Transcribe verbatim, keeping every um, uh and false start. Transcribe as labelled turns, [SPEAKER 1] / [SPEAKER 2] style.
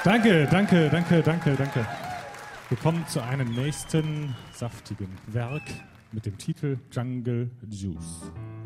[SPEAKER 1] Danke, danke, danke, danke, danke. Wir kommen zu einem nächsten saftigen Werk mit dem Titel Jungle Juice.